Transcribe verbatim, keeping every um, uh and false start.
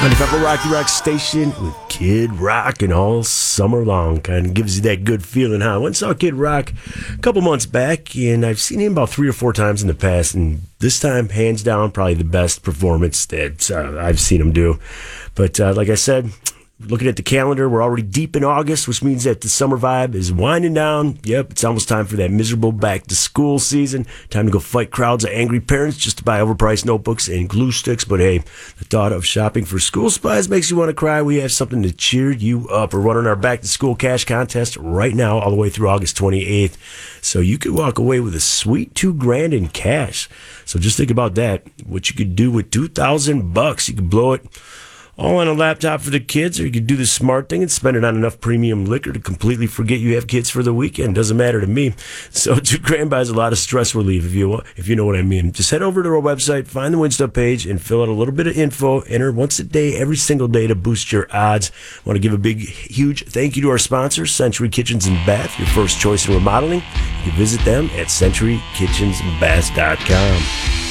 ninety-five Rocky Rock Station with Kid Rock and all summer long. Kind of gives you that good feeling, huh? I went and saw Kid Rock a couple months back, and I've seen him about three or four times in the past, and this time, hands down, probably the best performance that uh, I've seen him do. But uh, like I said, looking at the calendar, we're already deep in August, which means that the summer vibe is winding down. Yep, it's almost time for that miserable back-to-school season. Time to go fight crowds of angry parents just to buy overpriced notebooks and glue sticks. But hey, the thought of shopping for school supplies makes you want to cry. We have something to cheer you up. We're running our back-to-school cash contest right now all the way through August twenty-eighth. So you could walk away with a sweet two grand in cash. So just think about that. What you could do with two thousand bucks. You could blow it all on a laptop for the kids, or you could do the smart thing and spend it on enough premium liquor to completely forget you have kids for the weekend. Doesn't matter to me. So two grand buys a lot of stress relief, if you if you know what I mean. Just head over to our website, find the WinStuff page, and fill out a little bit of info. Enter once a day, every single day, to boost your odds. I want to give a big, huge thank you to our sponsors, Century Kitchens and Bath, your first choice in remodeling. You can visit them at century kitchens and bath dot com.